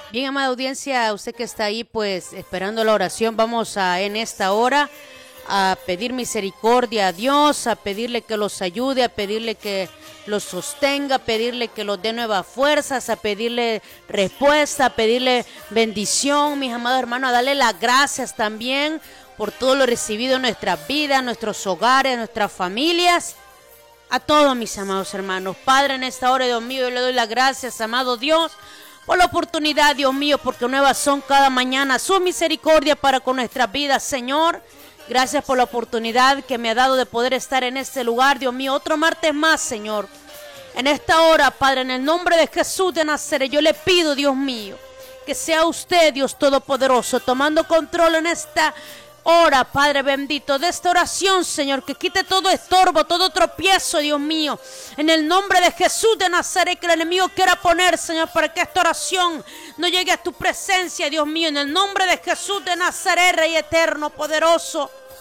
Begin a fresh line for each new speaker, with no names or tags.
Bien, amada audiencia, usted que está ahí pues esperando la oración, vamos a en esta hora a pedir misericordia a Dios, a pedirle que los ayude, a pedirle que los sostenga, a pedirle que los dé nuevas fuerzas, a pedirle respuesta, a pedirle bendición, mis amados hermanos, a darle las gracias también por todo lo recibido en nuestras vidas, nuestros hogares, nuestras familias. A todos mis amados hermanos, Padre, en esta hora, Dios mío, yo le doy las gracias, amado Dios, por la oportunidad, Dios mío, porque nuevas son cada mañana su misericordia para con nuestras vidas, Señor. Gracias por la oportunidad que me ha dado de poder estar en este lugar, Dios mío, otro martes más, Señor. En esta hora, Padre, en el nombre de Jesús de Nazaret, yo le pido, Dios mío, que sea usted, Dios Todopoderoso, tomando control en esta hora, Padre bendito, de esta oración, Señor, que quite todo estorbo, todo tropiezo, Dios mío, en el nombre de Jesús de Nazaret, que el enemigo quiera poner, Señor, para que esta oración no llegue a tu presencia, Dios mío, en el nombre de Jesús de Nazaret, Rey eterno, poderoso.